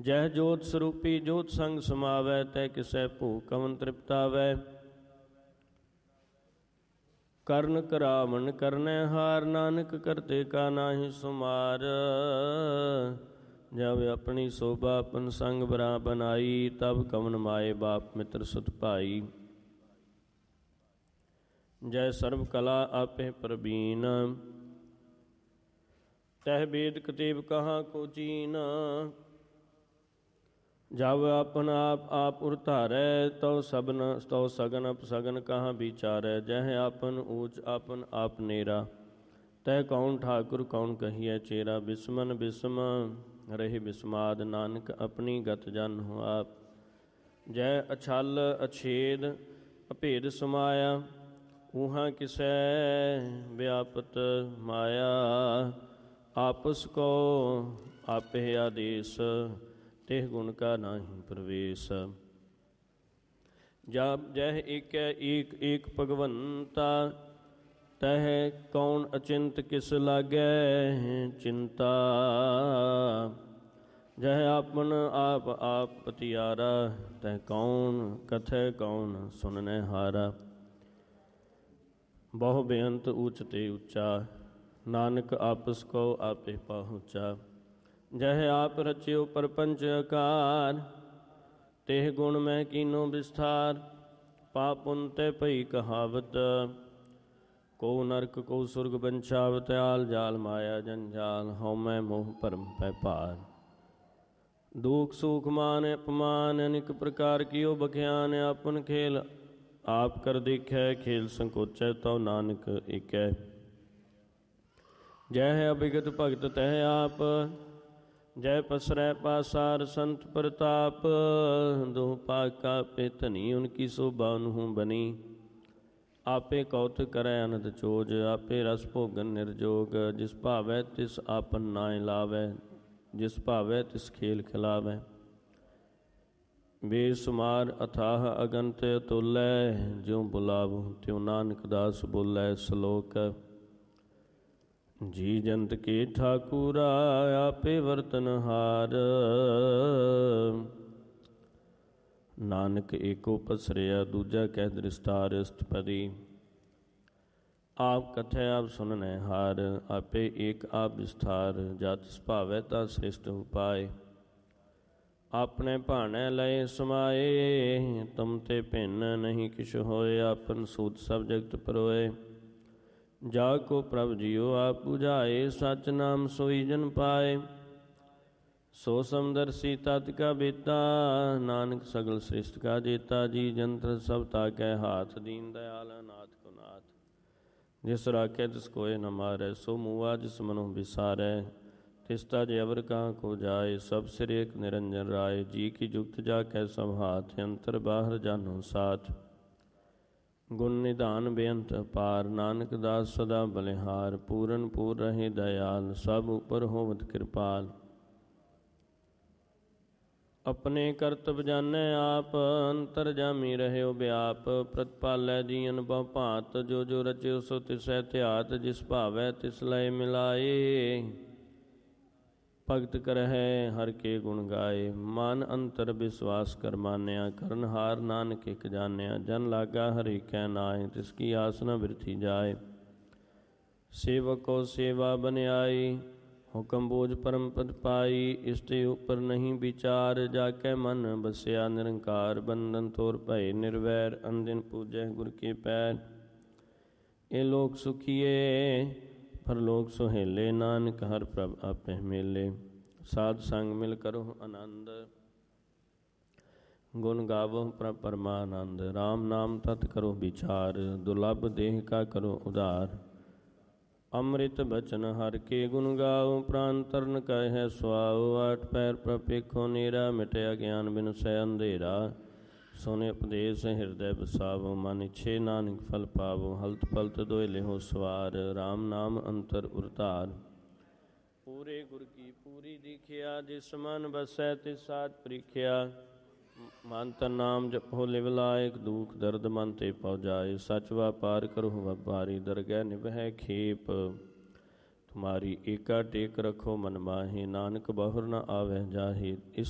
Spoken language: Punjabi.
ਜਹ ਜੋਤ ਸਰੂਪੀ ਜੋਤ ਸੰਗ ਸਮਾਵੈ, ਤੈ ਕਿਸੈ ਭੂਖ ਕਵਨ ਤ੍ਰਿਪਤਾਵੈ। ਕਰਨ ਕਰਾਵਣ ਕਰਨੈ ਹਾਰ, ਨਾਨਕ ਕਰਤੇ ਕਾ ਨਾਹੀ ਸੁਮਾਰ। ਜਬ ਆਪਣੀ ਸੋਭਾ ਆਪਨ ਸੰਗ ਬਰਾ ਬਨਾਈ, ਤਬ ਕਵਨ ਮਾਏ ਬਾਪ ਮਿੱਤਰ ਸੁਤ ਭਾਈ। ਜੈ ਸਰਬ ਕਲਾ ਆਪੇ ਪ੍ਰਬੀਨ, ਤਹ ਬੇਦ ਕਤੇਬ ਕਹਾਂ ਕੋ ਚੀਨ। ਜਬ ਆਪਨ ਆਪ ਉਰ ਧਾਰੈ, ਤਉ ਸਗਨ ਅਪਸਗਨ ਕਹਾਂ ਵਿਚਾਰੈ। ਜਹ ਆਪਨ ਊਚ ਆਪਨ ਆਪ ਨੇਰਾ, ਤੈ ਕੌਣ ਠਾਕੁਰ ਕੌਣ ਕਹੀਐ ਚੇਰਾ। ਬਿਸਮਨ ਬਿਸਮ ਰਹੇ ਬਿਸਮਾਦ, ਨਾਨਕ ਆਪਣੀ ਗਤ ਜਾਨਹੁ ਆਪ। ਜੈ ਅਛਲ ਅਛੇਦ ਅਭੇਦ ਸਮਾਇਆ, ਊਹਾਂ ਕਿਸੈ ਵਿਆਪਤ ਮਾਇਆ। ਆਪਸ ਕੋ ਆਪੇ ਆਦੇਸ, ਤਿਹ ਗੁਣ ਕਾ ਨਾਹੀ ਪ੍ਰਵੇਸ਼। ਜਹ ਏਕੈ ਏਕ ਏਕ ਭਗਵੰਤਾ, ਤਹ ਕੌਣ ਅਚਿੰਤ ਕਿਸ ਲਾਗੈ ਚਿੰਤਾ। ਜਹ ਆਪਨ ਆਪ ਆਪ ਪਤਿਆਰਾ, ਤਹ ਕੌਣ ਕਥੈ ਕੌਣ ਸੁਨਨੈ ਹਾਰਾ। ਬਹੁ ਬੇਅੰਤ ਊਚ ਤੇ ਉੱਚਾ, ਨਾਨਕ ਆਪਸ ਕੋ ਆਪੇ ਪਹੁੰਚਾ। ਜਹ ਆਪ ਰਚਿਓ ਪਰਪੰਚ ਆਕਾਰ, ਤਿਹ ਗੁਣ ਮੈਂ ਕੀਨੋ ਵਿਸਥਾਰ। ਪਾਪ ਪੁਨ ਤੇ ਭਈ ਕਹਾਵਤ, ਕੋ ਨਰਕ ਕੋ ਸੁਰਗ ਬੰਛਾਵਤ। ਆਲ ਜਾਲ ਮਾਇਆ ਜੰਜਾਲ, ਹਉ ਮੈਂ ਮੋਹ ਭਰਮ ਪੈ ਭਾਰ। ਦੁਖ ਸੁਖ ਮਾਨ ਅਪਮਾਨ, ਅਨੇਕ ਪ੍ਰਕਾਰ ਕੀਓ ਬਖਿਆਨ। ਆਪਨ ਖੇਲ ਆਪ ਕਰ ਦੇਖੈ, ਖੇਲ ਸੰਕੋਚੈ ਤਉ ਨਾਨਕ ਏਕੈ। ਜਹ ਅਭਿਗਤ ਭਗਤ ਤਹ ਆਪ, ਜੈ ਪਸਰੈ ਪਾਸਾਰ ਸੰਤ ਪ੍ਰਤਾਪ। ਦੁਹ ਪਾਕਾ ਆਪੇ ਧਨੀ, ਉਨਕੀ ਸੋਭਾ ਉਨਹੂੰ ਬਨੀ। ਆਪੇ ਕੌਤਕ ਕਰੈ ਅਨੰਦ ਚੋਜ, ਆਪੇ ਰਸ ਭੋਗਨ ਨਿਰਜੋਗ। ਜਿਸ ਭਾਵੈ ਤਿਸ ਆਪਨ ਨਾਇ ਲਾਵੈ, ਜਿਸ ਭਾਵੈ ਤਿਸ ਖੇਲ ਖਿਲਾਵੈ। ਬੇਸੁਮਾਰ ਅਥਾਹ ਅਗੰਤ ਅਤੁਲੈ, ਜਿਉ ਬੁਲਾਵਹੁ ਤਿਉ ਨਾਨਕ ਦਾਸ ਬੋਲੈ। ਸ਼ਲੋਕ ਜੀ ਜੰਤ ਕੇ ਠਾਕੁਰਾ, ਆਪੇ ਵਰਤਨਹਾਰ। ਨਾਨਕ ਏਕੋ ਪਸਰਿਆ, ਦੂਜਾ ਕਹਿ ਦ੍ਰਿਸ਼ਟਾਰ। ਅਸ਼ਟਪਦੀ ਆਪ ਕਥੈ ਆਪ ਸੁਨਨੈ ਹਾਰ, ਆਪੇ ਏਕ ਆਪ ਵਿਸਥਾਰ। ਜਾ ਤਿਸ ਭਾਵੈ ਤਾ ਸ੍ਰਿਸ਼ਟ ਉਪਾਏ, ਆਪਣੇ ਭਾਣੈ ਲਏ ਸਮਾਏ। ਤੁਮ ਤੇ ਭਿੰਨ ਨਹੀਂ ਕਿਛ ਹੋਏ, ਆਪਨ ਸੂਤ ਸਭ ਜਗਤ ਪਰੋਏ। ਜਾ ਕੋ ਪ੍ਰਭ ਜੀਓ ਆਪ 부ਝਾਏ, ਸਚ ਨਾਮ ਸੋਈ ਜਨ ਪਾਏ। ਸੋ ਸਮਦਰਸੀ ਤਤ ਕਾ ਬੇਤਾ, ਨਾਨਕ ਸਗਲ ਸ੍ਰਿਸ਼ਟ ਕਾ ਜੇਤਾ। ਜੀ ਜੰਤਰ ਸਭ ਤਾਕੈ ਹਾਥ, ਦੀਨ ਦਇਆਲ ਅਨਾਥ ਕੋ ਨਾਥ। ਜਿਸ ਰਾਖੈ ਤਿਸ ਕੋਇ ਨ ਮਾਰੈ, ਸੋ ਮੂਆ ਜਿਸ ਮਨੁ ਵਿਸਾਰੈ। ਤਿਸ ਤਜ ਅਵਰ ਕਹਾਂ ਕੋ ਜਾਏ, ਸਭ ਸਿਰ ਏਕ ਨਿਰੰਜਨ ਰਾਏ। ਜੀ ਕੀ ਜੁਗਤ ਜਾ ਕੈ ਸਭ ਹਾਥ, ਅੰਤਰ ਬਾਹਰ ਜਾਨੋ ਸਾਥ। ਗੁਣ ਨਿਧਾਨ ਬੇਅੰਤ ਅਪਾਰ, ਨਾਨਕ ਦਾਸ ਸਦਾ ਬਲਿਹਾਰ। ਪੂਰਨ ਪੂਰ ਰਹੇ ਦਇਆਲ, ਸਭ ਉਪਰ ਹੋਵਤ ਕਿਰਪਾਲ। ਆਪਣੇ ਕਰਤਬ ਜਾਣੈ ਆਪ, ਅੰਤਰ ਜਾਮੀ ਰਹਿਓ ਵਿਆਪ। ਪ੍ਰਤਪਾਲੈ ਜੀਅਨ ਬਹੁ ਭਾਂਤ, ਜੋ ਜੋ ਰਚਿਓ ਸੋ ਤਿਸੈ ਧਿਆਤ। ਜਿਸ ਭਾਵੈ ਤਿਸ ਲਏ ਮਿਲਾਏ, ਭਗਤ ਕਰਹਿ ਹਰਿ ਕੇ ਗੁਣ ਗਾਏ। ਮਨ ਅੰਤਰ ਵਿਸਵਾਸ ਕਰ ਮਾਨਿਆ, ਕਰਨਹਾਰ ਨਾਨਕ ਇਕ ਜਾਣਿਆ। ਜਨ ਲਾਗਾ ਹਰਿ ਕੈ ਨਾਏ, ਤਿਸ ਕੀ ਆਸ ਨ ਬਿਰਥੀ ਜਾਏ। ਸੇਵਕੋ ਸੇਵਾ ਬਨਿਆਈ, ਹੁਕਮ ਬੋਝ ਪਰਮ ਪਦ ਪਾਈ। ਇਸਤੇ ਉਪਰ ਨਹੀਂ ਵਿਚਾਰ, ਜਾ ਕੇ ਮਨ ਬਸਿਆ ਨਿਰੰਕਾਰ। ਬੰਧਨ ਤੋਰ ਭਏ ਨਿਰਵੈਰ, ਅਨਦਿਨ ਪੂਜੈ ਗੁਰ ਕੇ ਪੈਰ। ਇਹ ਲੋਕ ਸੁਖੀਏ ਪਰਲੋਕ ਸੁਹੇਲੇ, ਨਾਨਕ ਹਰਿ ਪ੍ਰਭ ਆਪੇ ਮੇਲੇ। ਸਾਧ ਸੰਗ ਮਿਲ ਕਰੋ ਆਨੰਦ, ਗੁਣ ਗਾਵੋ ਪ੍ਰਭ ਪਰਮਾਨੰਦ। ਰਾਮ ਨਾਮ ਤਤ ਕਰੋ ਵਿਚਾਰ, ਦੁਰਲਭ ਦੇਹ ਕਾ ਕਰੋ ਉਧਾਰ। ਅੰਮ੍ਰਿਤ ਬਚਨ ਹਰਿ ਕੇ ਗੁਣ ਗਾਓ, ਪ੍ਰਾਨ ਤਰਨ ਕਹਿ ਸੁਆਓ। ਆਠ ਪੈਰ ਪ੍ਰਭ ਪੇਖੋ ਨੀਰਾ, ਮਿਟਿਆ ਗਿਆਨ ਬਿਨਸੈ ਅੰਧੇਰਾ। ਸੁਨੇ ਉਪਦੇਸ਼ ਹਿਰਦੈ ਬਸਾਵੋ, ਮਨ ਇਛੇ ਨਾਨਕ ਫਲ ਪਾਵੋ। ਹਲਤ ਪਲਤ ਦੋਇ ਲਿਹੋ ਸਵਾਰ, ਰਾਮ ਨਾਮ ਅੰਤਰ ਉਰਤਾਰ। ਪੂਰੇ ਗੁਰ ਕੀ ਪੂਰੀ ਦੀਖਿਆ, ਜਿਸ ਮਨ ਬਸੈ ਤਿਸ ਸਾਚ ਪ੍ਰੀਖਿਆ। ਮਨ ਤਨ ਨਾਮ ਜਪੋ ਲਿਵ ਲਾਇਕ, ਦੁਖ ਦਰਦ ਮਨ ਤੇ ਪਉ ਜਾਏ। ਸਚ ਵਾਪਾਰ ਕਰੋ ਵਪਾਰੀ, ਦਰਗਹਿ ਨਿਭੈ ਖੇਪ। ਤੁਮਾਰੀ ਏਕਾ ਟੇਕ ਰਖੋ ਮਨ ਮਾਹੀ, ਨਾਨਕ ਬਹੁਰ ਨ ਆਵੈ ਜਾਹੀ। ਇਸ